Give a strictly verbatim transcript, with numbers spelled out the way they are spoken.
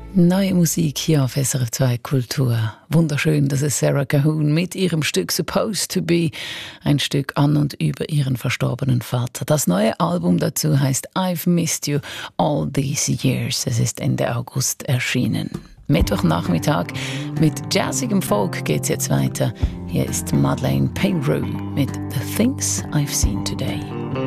Neue Musik hier auf S R F zwei Kultur. Wunderschön, das ist Sarah Cahoon mit ihrem Stück Supposed to Be, ein Stück an und über ihren verstorbenen Vater. Das neue Album dazu heißt I've Missed You All These Years. Es ist Ende August erschienen. Mittwochnachmittag mit jazzigem Folk geht's jetzt weiter. Hier ist Madeleine Peyrou mit The Things I've Seen Today.